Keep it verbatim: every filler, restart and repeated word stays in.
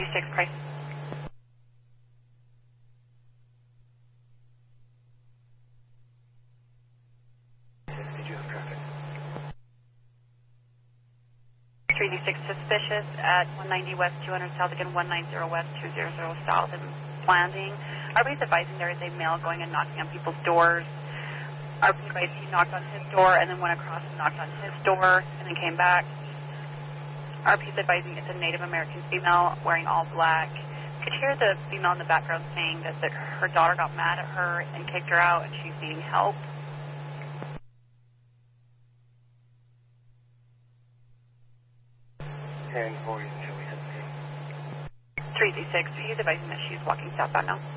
six price. Did you have traffic? three D six suspicious at one ninety West two hundred South, again one ninety West two hundred South in Landing. Are we advising there is a male going and knocking on people's doors? Are we advising he knocked on his door and then went across and knocked on his door and then came back? R P is advising it's a Native American female wearing all black. Could hear the female in the background saying that, that her daughter got mad at her and kicked her out and she's needing help. Hearing voice until we hesitate. three D six, he's advising that she's walking southbound now.